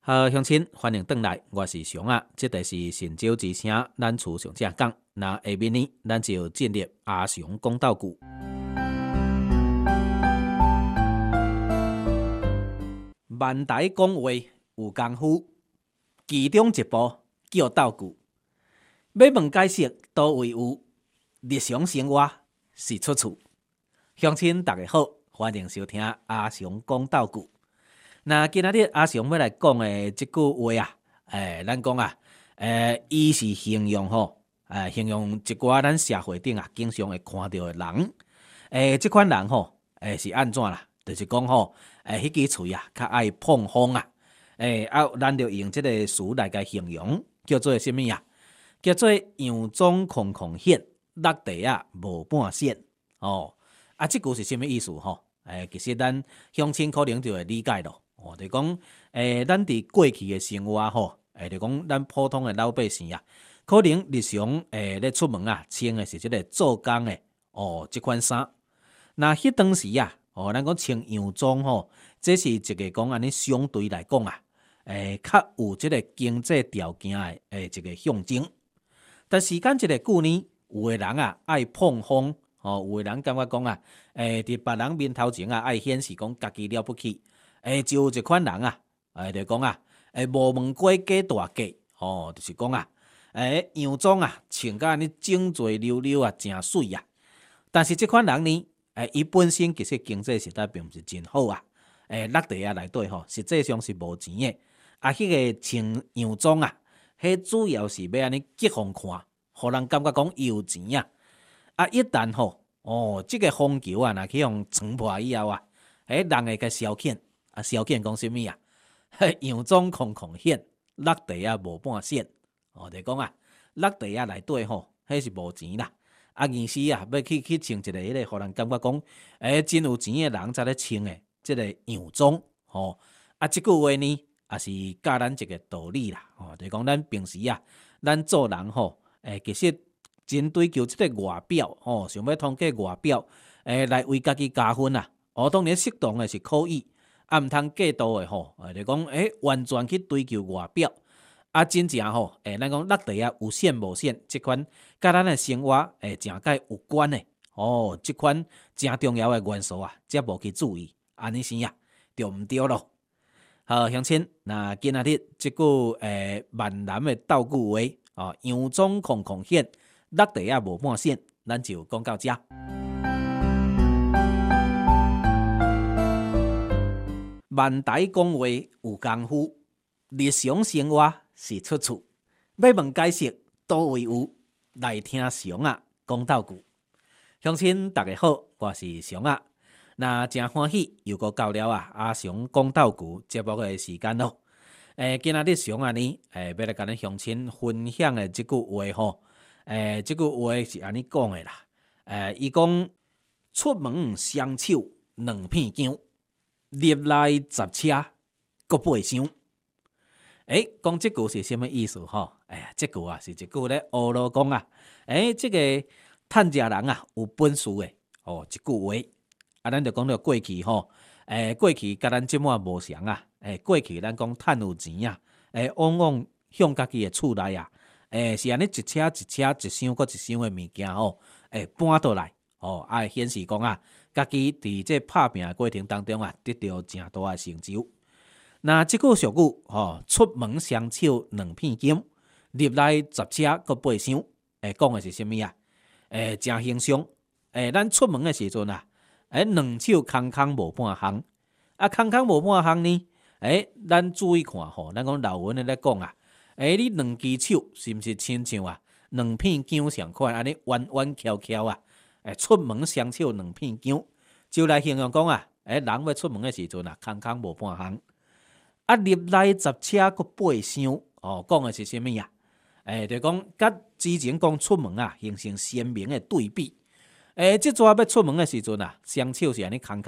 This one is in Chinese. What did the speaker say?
好，乡亲，欢迎回来，我是熊啊。这个是神州之声，咱厝上正讲。那下面呢，咱就进入阿熊讲道具。万台讲话有功夫，其中一部叫道具。要问解释，倒位有日常生活是出处。乡亲大家好，欢迎收听阿熊讲道具。那今仔日阿雄要来讲的这句话啊，咱讲啊，伊是形容形容一寡咱社会顶啊，经常会看到的人，这款人是安怎啦？就是讲迄支喙啊，较爱碰风啊，咱就用这个词来甲形容，叫做什么啊？叫做佯装空空显，落地啊无半仙这句是什么意思其实咱乡亲可能就会理解咯。就讲，咱伫过去的生活就讲咱普通的老百姓啊，可能日常咧出门啊，穿的是即个做工的即款衫。那迄当时啊，咱讲穿洋装这是一个讲安尼相对来讲啊，较有即个经济条件的一个象征。但时间一个久呢，有的人啊爱碰风有的人感觉讲啊，伫别人面头前啊爱显示讲家己了不起。就有一款人啊，就讲啊，无问过假大价，就是讲啊，洋装啊，穿甲安尼整齐溜溜啊，真水啊。但是这款人呢，伊本身其实经济实在并毋是真好啊，落地啊内底实际上是无钱的。迄个穿洋装啊，迄主要是要安尼激互看，互人感觉讲伊有钱啊。一旦这个风球啊，若去互撞破以后啊，人会甲消遣。消遣讲什么啊？洋装空空显，落地啊无半仙。就讲啊，落地啊内底迄是无钱啦。意思啊，要去穿一个迄个，互人感觉讲，真有钱的人才咧穿的即个洋装。即句话呢，也是教咱一个道理啦。就讲咱平时啊，咱做人其实真追求即个外表想要通过外表来为家己加分啦。当然适当的是可以。毋通过度的就讲完全去追求外表真正咱讲落地啊有显无显，即款甲咱的生活正解有关的即款真重要的元素啊，则无去注意，安尼是啊，对毋对咯？好，乡亲，那今仔日即句闽南的道具话洋装空空显，落地啊无半仙，咱就讲到遮。万台讲话有功夫，日常生活是出处。要问解释，倒位有？来听熊啊讲道具。乡亲大家好，我是熊啊。那真欢喜又搁到了阿熊讲道具节目的时间咯。今仔日熊啊呢，要来甲咱乡亲分享的即句话即句话是安尼讲的啦。伊讲出门双手两片姜。入来10车，搁8箱。讲这句是什么意思这句啊是一句咧学咯讲啊。这个趁食人啊有本事的一句话咱就讲到过去过去甲咱即满无相啊。过去咱讲趁有钱啊，往往向家己的厝内啊，是安尼一车一车一箱搁一箱的物件搬倒来显示讲啊。家己伫这拍拼的过程当中啊，得到真大的成就。那即句俗语出门双手两片金，入来10车搁8箱。讲的是什么啊？真形象。咱出门的时阵啊，两手空空无半项。空空无半项呢？咱注意看咱讲老文的咧讲啊，你两只手是毋是亲像啊，两片姜相款安尼弯弯翘翘啊？出门双手两片姜，就来形容讲啊，人要出门的时阵啊，空空无半项。入来10车搁8箱，讲的是什么呀？就讲甲之前讲出门啊，形成鲜明的对比。即阵要出门的时阵啊，双手是安尼空空。